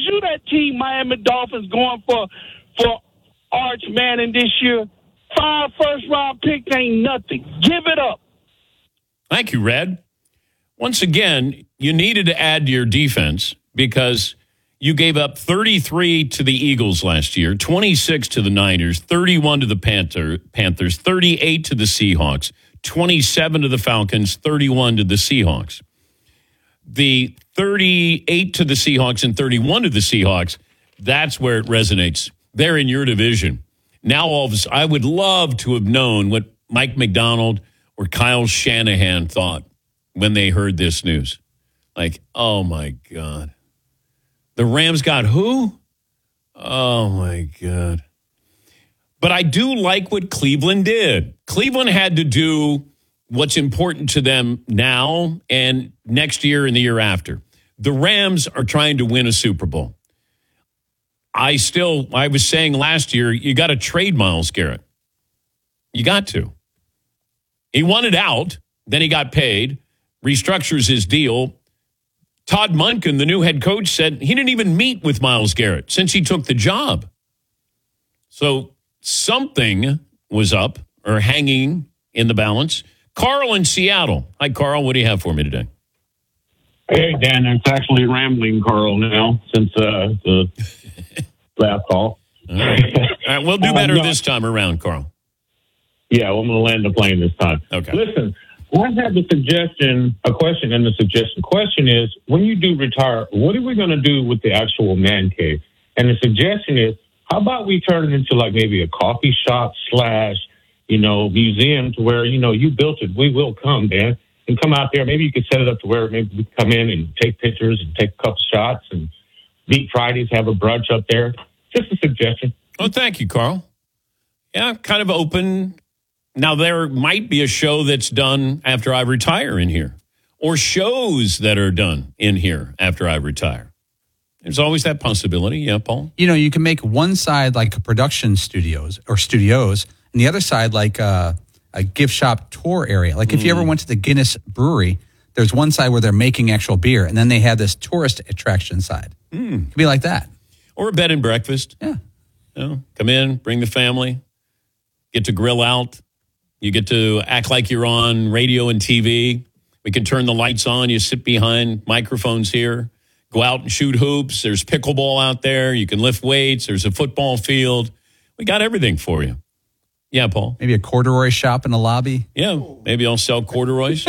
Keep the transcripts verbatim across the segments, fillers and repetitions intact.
you that team, Miami Dolphins, going for for Arch Manning this year? Five first-round picks ain't nothing. Give it up. Thank you, Red. Once again, you needed to add to your defense because you gave up thirty-three to the Eagles last year, twenty-six to the Niners, thirty-one to the Panther, Panthers, thirty-eight to the Seahawks, twenty-seven to the Falcons, thirty-one to the Seahawks. The thirty-eight to the Seahawks and thirty-one to the Seahawks, that's where it resonates. They're in your division. Now, all of a sudden, I would love to have known what Mike McDonald or Kyle Shanahan thought when they heard this news. Like, oh, my God. The Rams got who? Oh, my God. But I do like what Cleveland did. Cleveland had to do what's important to them now and next year and the year after. The Rams are trying to win a Super Bowl. I still, I was saying last year, you got to trade Myles Garrett. You got to. He wanted out, then he got paid, restructures his deal. Todd Monken, the new head coach, said he didn't even meet with Myles Garrett since he took the job. So something was up or hanging in the balance. Carl in Seattle. Hi, Carl. What do you have for me today? Hey, Dan. It's actually rambling Carl now since uh, the last call. All right. All right. We'll do better uh, no, this time around, Carl. Yeah, well, I'm going to land the plane this time. Okay. Listen, I have a suggestion, a question, and the suggestion. Question is, when you do retire, what are we going to do with the actual man cave? And the suggestion is, how about we turn it into like maybe a coffee shop slash, you know, museum to where, you know, you built it. We will come, Dan, and come out there. Maybe you could set it up to where maybe we come in and take pictures and take a couple shots and meet Fridays, have a brunch up there. Just a suggestion. Oh, thank you, Carl. Yeah, kind of open. Now, there might be a show that's done after I retire in here, or shows that are done in here after I retire. There's always that possibility. Yeah, Paul? You know, you can make one side like a production studios or studios, and the other side like a, a gift shop tour area. Like if mm. you ever went to the Guinness Brewery, there's one side where they're making actual beer, and then they have this tourist attraction side. Mm. It could be like that. Or a bed and breakfast. Yeah. You know, come in, bring the family, get to grill out. You get to act like you're on radio and T V. We can turn the lights on. You sit behind microphones here. Go out and shoot hoops. There's pickleball out there. You can lift weights. There's a football field. We got everything for you. Yeah, Paul? Maybe a corduroy shop in the lobby. Yeah, maybe I'll sell corduroys.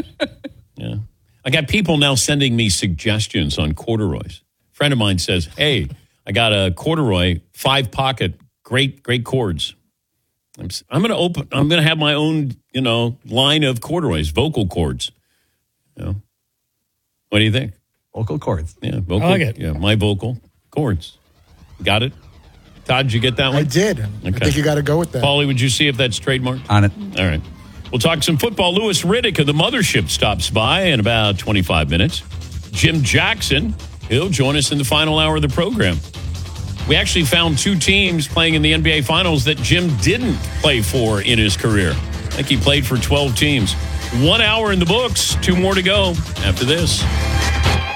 Yeah. I got people now sending me suggestions on corduroys. A friend of mine says, hey, I got a corduroy, five pocket, great, great cords. I'm, I'm going to open, I'm going to have my own, you know, line of corduroys, vocal cords. You know, what do you think? Vocal cords. Yeah, vocal. I like it. Yeah, my vocal cords. Got it? Todd, did you get that one? I did. Okay. I think you got to go with that. Paulie, would you see if that's trademarked? On it. All right. We'll talk some football. Louis Riddick of the Mothership stops by in about twenty-five minutes. Jim Jackson, he'll join us in the final hour of the program. We actually found two teams playing in the N B A Finals that Jim didn't play for in his career. I think he played for twelve teams. One hour in the books, two more to go after this.